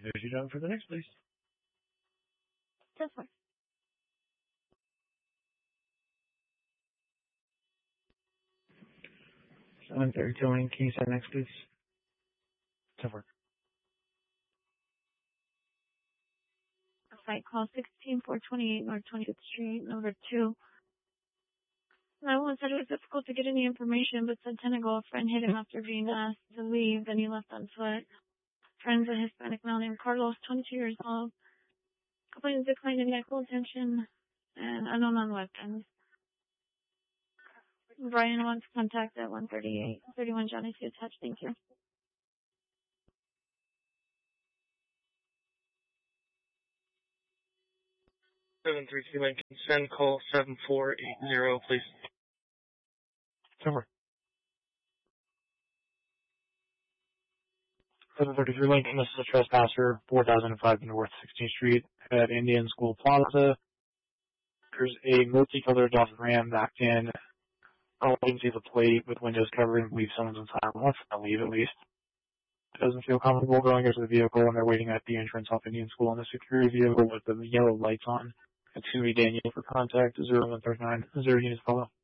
If you're done for the next, please. 10-4. 732 Lane, can you say next, please? 10-4. Site call 16428 North 25th Street, number 2. 911 said it was difficult to get any information, but said tenant girlfriend hit him after being asked to leave, then he left on foot. Friends, a Hispanic male named Carlos, 22 years old. Complainant declined medical attention and unknown on weapons. Brian wants contact at 131 Johnny C. attached. Thank you. 732 Lincoln, send call 7480, please. 10-4. 733 Lincoln, this is a trespasser, 4005 North 16th Street at Indian School Plaza. There's a multicolored Dodge Ram backed in. All you can see the plate with windows covered and believe someone's inside. Well, I leave at least. Doesn't feel comfortable going into the vehicle and they're waiting at the entrance off Indian School on the security vehicle with the yellow lights on. It's going to be Daniel for contact, 0139, 0 units follow.